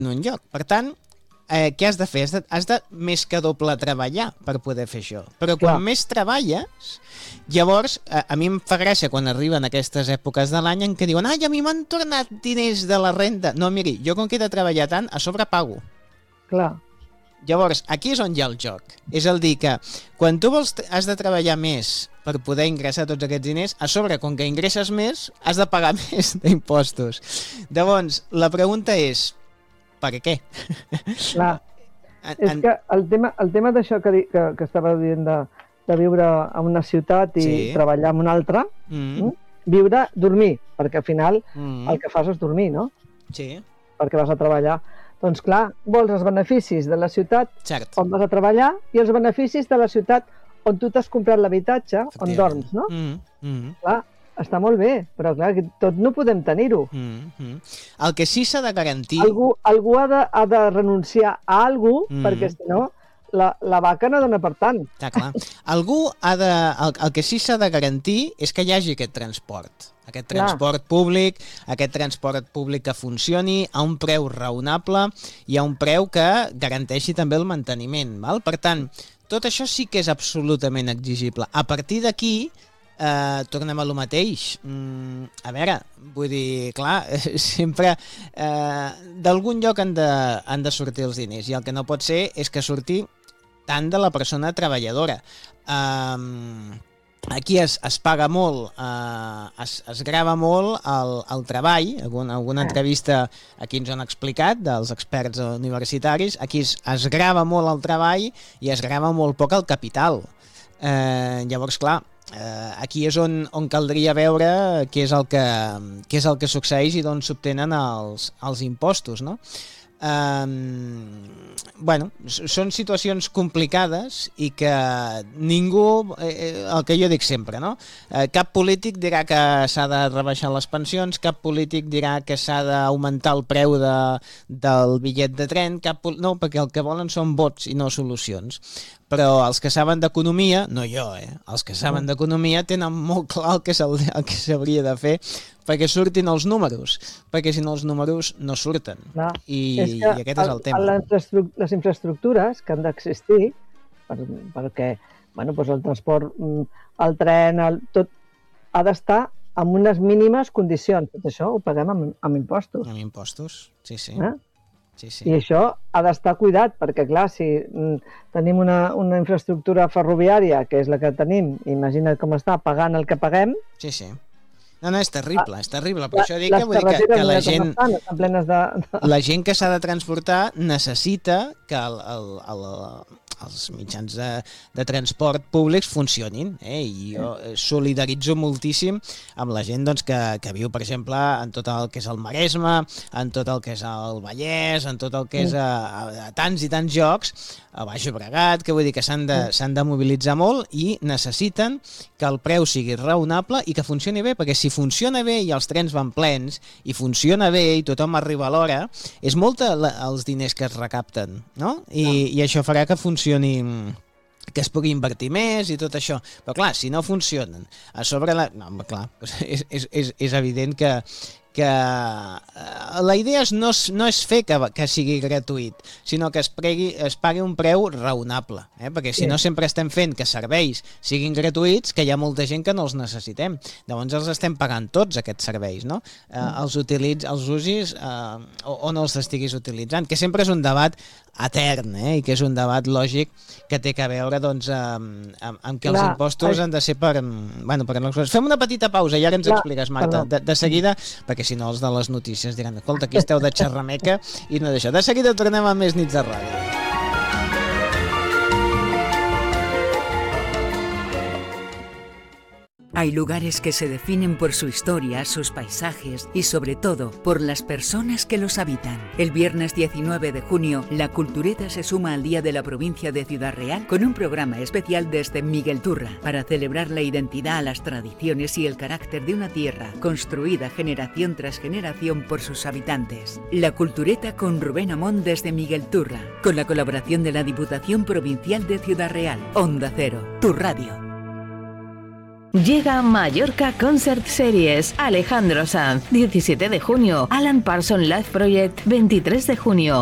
en un lloc. Per tant, què has de fer? Has de més que doble treballar per poder fer això. Però quan més treballes, llavors, a mi em fa gràcia quan arriben aquestes èpoques de l'any en què diuen a mi m'han tornat diners de la renda. No, miri, jo com que he de treballar tant, a sobre pago. Clar. Llavors, aquí és on hi ha el joc. És el dir que quan tu has de treballar més per poder ingressar tots aquests diners, a sobre, com que ingresses més, has de pagar més d'impostos. Llavors, la pregunta és, per què? Clar. És que el tema d'això que estava dient de viure a una ciutat i treballar en una altra, dormir, perquè al final el que fas és dormir, no? Sí. Perquè vas a treballar. Doncs clar, vols els beneficis de la ciutat on vas a treballar i els beneficis de la ciutat on tu t'has comprat l'habitatge, on dorms, no? Clar, està molt bé, però clar, tot no podem tenir-ho. El que sí s'ha de garantir... Algú ha de renunciar a alguna cosa, perquè si no, la vaca no dona per tant. Està clar. El que sí s'ha de garantir és que hi hagi aquest transport. Aquest transport públic, que funcioni a un preu raonable i a un preu que garanteixi també el manteniment. Val? Per tant, tot això sí que és absolutament exigible. A partir d'aquí, tornem a lo mateix. A veure, vull dir, clar, sempre d'algun lloc han de sortir els diners i el que no pot ser és que surti tant de la persona treballadora. Aquí es paga molt, es grava molt el treball, alguna entrevista aquí ens han explicat dels experts universitaris, aquí es grava molt el treball i es grava molt poc el capital. Llavors, clar, aquí és on caldria veure què és el que succeeix i d'on s'obtenen els impostos, no? Bueno, són situacions complicades i que ningú, el que jo dic sempre, no? Cap polític dirà que s'ha de rebaixar les pensions, cap polític dirà que s'ha d'augmentar el preu del bitllet de tren, no, perquè el que volen són vots i no solucions. Però els que saben d'economia, no jo, els que saben d'economia tenen molt clar el que s'hauria de fer perquè surtin els números, perquè si no els números no surten. I aquest és el tema. Les infraestructures que han d'existir, perquè el transport, el tren, tot ha d'estar en unes mínimes condicions. Tot això ho paguem amb impostos. Amb impostos, sí. Sí. I això ha d'estar cuidat, perquè clar, si tenim una infraestructura ferroviària, que és la que tenim, imagina't com està, pagant el que paguem... Sí. No, és terrible, per això dic que la gent que s'ha de transportar necessita que els mitjans de transport públics funcionin, i jo solidaritzo moltíssim amb la gent que viu, per exemple, en tot el que és el Maresme, en tot el que és el Vallès, en tot el que és a tants i tants llocs, a Baix Llobregat, que vull dir que s'han de mobilitzar molt i necessiten que el preu sigui raonable i que funcioni bé, perquè si funciona bé i els trens van plens i funciona bé i tothom arriba a l'hora, és molt els diners que es recapten, no? I això farà que funcioni, que es pugui invertir més i tot això. Però clar, si no funcionen, a sobre és evident que la idea no és fer que sigui gratuït, sinó que es pagui un preu raonable, perquè si no sempre estem fent que serveis siguin gratuïts, que hi ha molta gent que no els necessitem. Llavors els estem pagant tots aquests serveis, no? Els usis o no els estiguis utilitzant, que sempre és un debat etern, i que és un debat lògic que té a veure amb que els impostos han de ser per les coses. Fem una petita pausa i ara ens expliques, Marta, de seguida, perquè si no els de les notícies diran, escolta, aquí esteu de xerrameca i no d'això. De seguida tornem a més nits de ràdio. Hay lugares que se definen por su historia, sus paisajes y sobre todo por las personas que los habitan. El viernes 19 de junio, La Cultureta se suma al Día de la Provincia de Ciudad Real con un programa especial desde Miguelturra para celebrar la identidad, las tradiciones y el carácter de una tierra construida generación tras generación por sus habitantes. La Cultureta con Rubén Amón desde Miguelturra, con la colaboración de la Diputación Provincial de Ciudad Real. Onda Cero, tu radio. Llega Mallorca Concert Series. Alejandro Sanz, 17 de junio. Alan Parsons Live Project, 23 de junio.